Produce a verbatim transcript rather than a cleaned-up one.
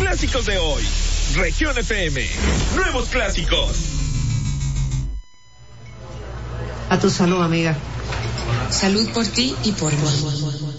clásicos de hoy. Región F M, nuevos clásicos. A tu salud, amiga. Salud por ti y por mí.